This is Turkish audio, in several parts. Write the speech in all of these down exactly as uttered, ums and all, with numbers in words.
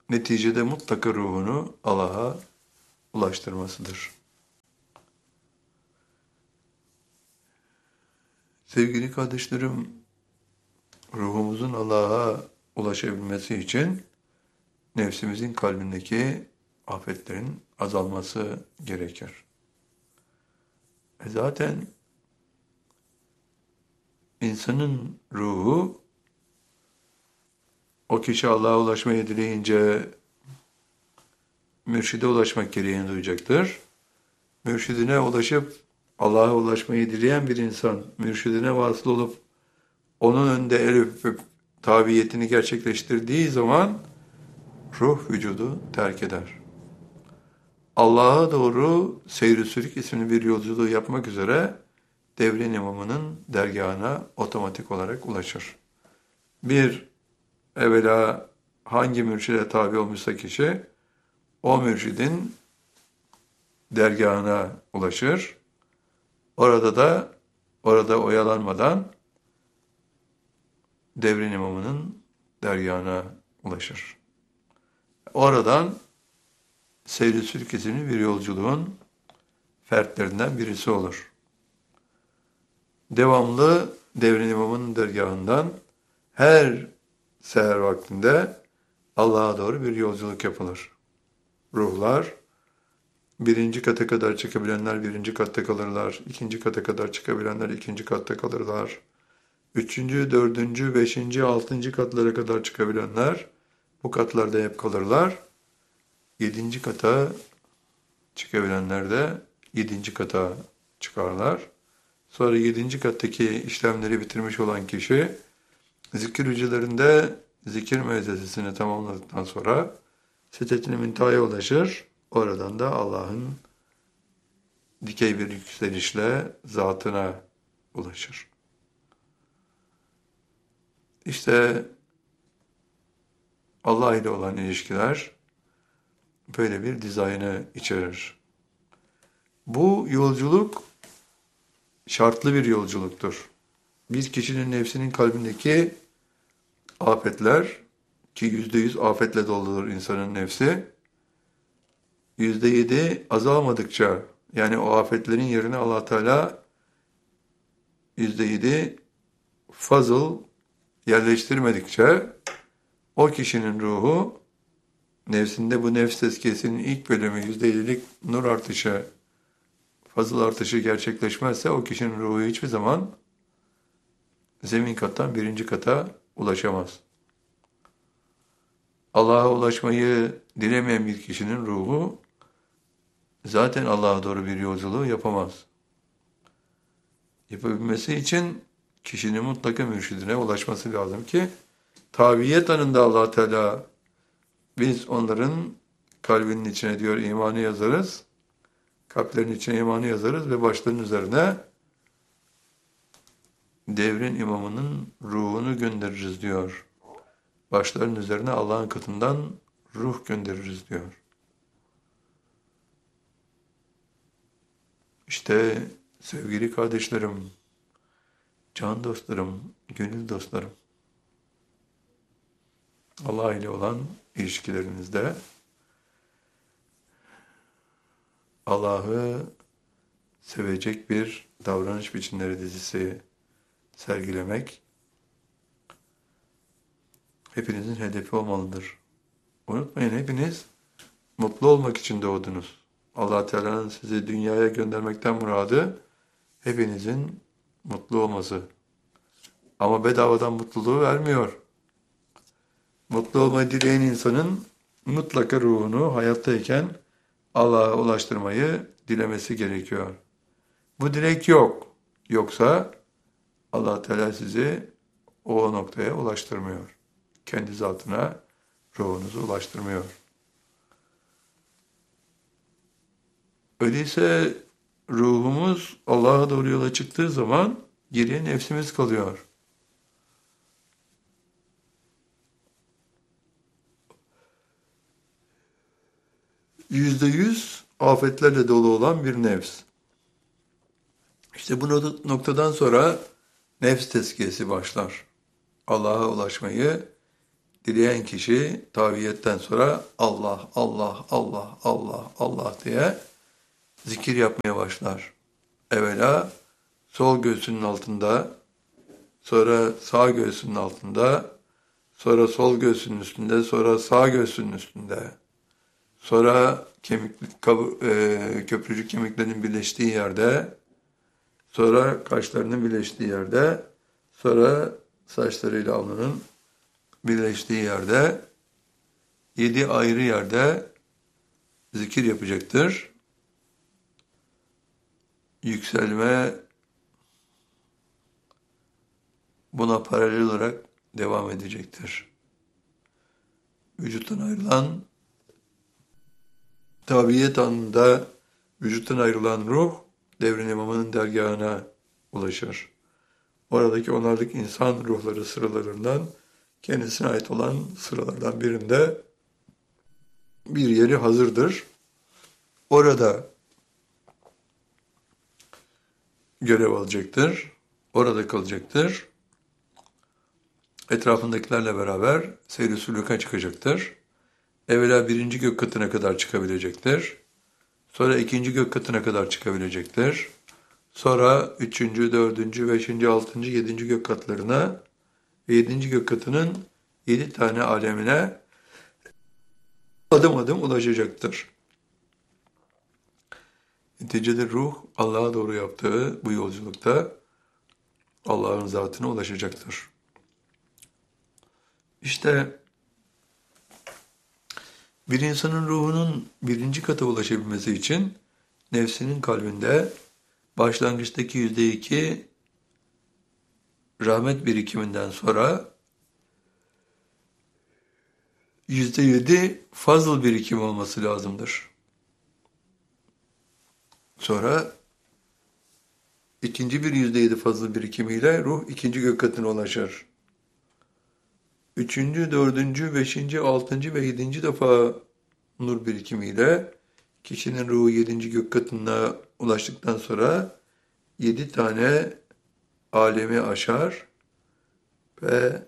neticede mutlaka ruhunu Allah'a ulaştırmasıdır. Sevgili kardeşlerim, ruhumuzun Allah'a ulaşabilmesi için nefsimizin kalbindeki afetlerin azalması gerekir. E zaten insanın ruhu, o kişi Allah'a ulaşmayı dileyince mürşide ulaşmak gereğini duyacaktır. Mürşidine ulaşıp Allah'a ulaşmayı dileyen bir insan, mürşidine vasıl olup onun önünde el öpüp tabiyetini gerçekleştirdiği zaman ruh vücudu terk eder. Allah'a doğru seyr-i sülük isimli bir yolculuğu yapmak üzere devrin imamının dergahına otomatik olarak ulaşır. Bir, evvela hangi mürşide tabi olmuşsa kişi, o mürşidin dergahına ulaşır. Orada da, orada oyalanmadan devrin imamının dergahına ulaşır. Oradan seyr-i sülük isimli bir yolculuğun fertlerinden birisi olur. Devamlı devrin imamının dergahından her seher vaktinde Allah'a doğru bir yolculuk yapılır. Ruhlar, birinci kata kadar çıkabilenler birinci katta kalırlar, ikinci kata kadar çıkabilenler ikinci katta kalırlar, üçüncü, dördüncü, beşinci, altıncı katlara kadar çıkabilenler bu katlarda hep kalırlar. Yedinci kata çıkabilenler de yedinci kata çıkarlar. Sonra yedinci kattaki işlemleri bitirmiş olan kişi zikir hücrelerinde zikir müezzesesini tamamladıktan sonra Sidret-i Münteha'ya ulaşır. Oradan da Allah'ın dikey bir yükselişle zatına ulaşır. İşte Allah ile olan ilişkiler böyle bir dizaynı içerir. Bu yolculuk şartlı bir yolculuktur. Bir kişinin nefsinin kalbindeki afetler, ki yüzde yüz afetle doludur insanın nefsi, yüzde yedi azalmadıkça, yani o afetlerin yerine Allah Teala yüzde yedi fazıl yerleştirmedikçe o kişinin ruhu, nefsinde bu nefs tezkiyesinin ilk bölümü yüzde yedilik nur artışı, fazıl artışı gerçekleşmezse o kişinin ruhu hiçbir zaman zemin kattan birinci kata ulaşamaz. Allah'a ulaşmayı dilemeyen bir kişinin ruhu zaten Allah'a doğru bir yolculuğu yapamaz. Yapabilmesi için kişinin mutlaka mürşidine ulaşması lazım ki tabiyet anında Allah Teala biz onların kalbinin içine diyor imanı yazarız. Kalplerin içine imanı yazarız ve başlarının üzerine devrin imamının ruhunu göndeririz diyor. Başların üzerine Allah'ın katından ruh göndeririz diyor. İşte sevgili kardeşlerim, can dostlarım, gönül dostlarım, Allah ile olan ilişkilerinizde Allah'ı sevecek bir davranış biçimleri dizisi sergilemek hepinizin hedefi olmalıdır. Unutmayın, hepiniz mutlu olmak için doğdunuz. Allah Teala'nın sizi dünyaya göndermekten muradı hepinizin mutlu olması. Ama bedavadan mutluluğu vermiyor. Mutlu olmayı dileyen insanın mutlaka ruhunu hayattayken Allah'a ulaştırmayı dilemesi gerekiyor. Bu dilek yok. Yoksa Allah Teala sizi o noktaya ulaştırmıyor. Kendi zatına ruhunuzu ulaştırmıyor. Öyleyse ruhumuz Allah'a doğru yola çıktığı zaman geriye nefsimiz kalıyor. Yüzde yüz afetlerle dolu olan bir nefs. İşte bu noktadan sonra nefs tezkiyesi başlar. Allah'a ulaşmayı dileyen kişi taviyetten sonra Allah, Allah, Allah, Allah, Allah diye zikir yapmaya başlar. Evvela sol göğsünün altında, sonra sağ göğsünün altında, sonra sol göğsünün üstünde, sonra sağ göğsünün üstünde, sonra kemik, kabu, e, köprücük kemiklerinin birleştiği yerde, sonra kaşlarının birleştiği yerde, sonra saçlarıyla alnının birleştiği yerde, yedi ayrı yerde zikir yapacaktır. Yükselme buna paralel olarak devam edecektir. Vücuttan ayrılan, tabiyet anında vücuttan ayrılan ruh, Devrin İmamı'nın dergahına ulaşır. Oradaki onarlık insan ruhları sıralarından, kendisine ait olan sıralardan birinde bir yeri hazırdır. Orada görev alacaktır, orada kalacaktır. Etrafındakilerle beraber seyr-i sülûka çıkacaktır. Evvela birinci gök katına kadar çıkabilecektir. Sonra ikinci gök katına kadar çıkabilecektir. Sonra üçüncü, dördüncü, beşinci, altıncı, yedinci gök katlarına ve yedinci gök katının yedi tane alemine adım adım ulaşacaktır. Neticede ruh Allah'a doğru yaptığı bu yolculukta Allah'ın zatına ulaşacaktır. İşte bir insanın ruhunun birinci kata ulaşabilmesi için nefsinin kalbinde başlangıçtaki yüzde iki rahmet birikiminden sonra yüzde yedi fazıl birikim olması lazımdır. Sonra ikinci bir yüzde yedi fazıl birikimiyle ruh ikinci gök katına ulaşır. Üçüncü, dördüncü, beşinci, altıncı ve yedinci defa nur birikimiyle kişinin ruhu yedinci gök katına ulaştıktan sonra yedi tane alemi aşar ve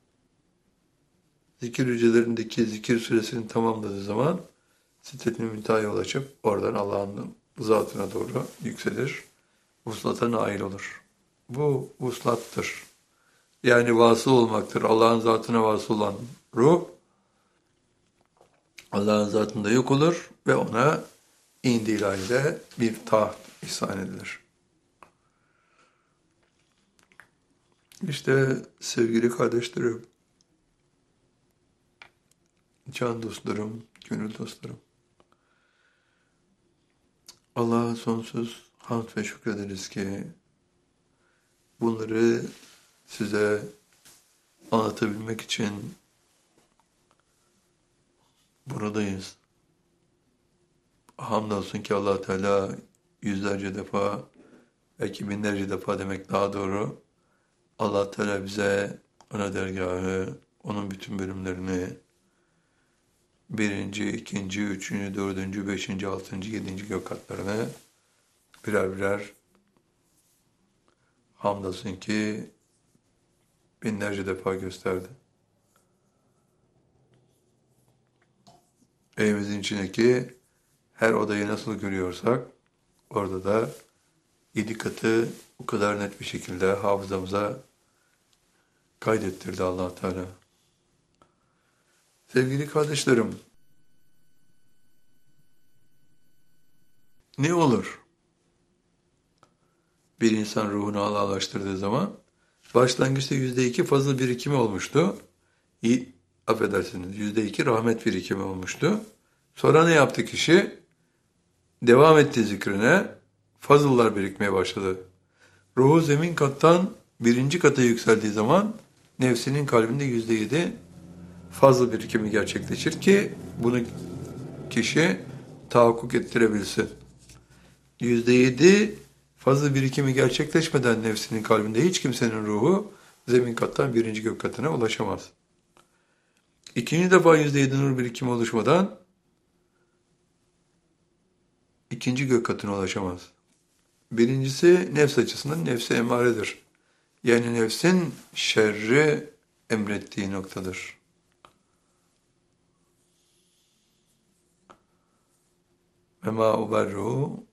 zikir hücrelerindeki zikir süresini tamamladığı zaman Sidret-i Münteha'ya ulaşıp oradan Allah'ın zatına doğru yükselir, vuslata nail olur. Bu vuslattır. Yani vasıl olmaktır. Allah'ın zatına vasıl olan ruh, Allah'ın zatında yok olur ve ona indi ilahide bir taht ihsan edilir. İşte sevgili kardeşlerim, can dostlarım, gönül dostlarım, Allah'a sonsuz hamd ve şükrederiz ki bunları size anlatabilmek için buradayız. Hamdolsun ki Allah Teala yüzlerce defa, belki binlerce defa demek daha doğru, Allah Teala bize ana dergahı, onun bütün bölümlerini, birinci, ikinci, üçüncü, dördüncü, beşinci, altıncı, yedinci gök katlarını birer birer hamdolsun ki binlerce defa gösterdi. Evimizin içindeki her odayı nasıl görüyorsak, orada da yedi katı bu kadar net bir şekilde hafızamıza kaydettirdi Allah Teala. Sevgili kardeşlerim, ne olur bir insan ruhunu Allah'laştırdığı zaman? Başlangıçta yüzde iki fazıl birikimi olmuştu. İyi, affedersiniz, yüzde iki rahmet birikimi olmuştu. Sonra ne yaptı kişi? Devam etti zikrine, fazıllar birikmeye başladı. Ruhu zemin kattan birinci kata yükseldiği zaman nefsinin kalbinde yüzde yedi fazıl birikimi gerçekleşir ki bunu kişi tahakkuk ettirebilsin. Yüzde yedi fazıl birikimi gerçekleşmeden nefsinin kalbinde hiç kimsenin ruhu zemin kattan birinci gök katına ulaşamaz. İkinci defa yüzde yedi nur birikimi oluşmadan ikinci gök katına ulaşamaz. Birincisi nefs açısından nefse emaredir. Yani nefsin şerri emrettiği noktadır. ve ma uberru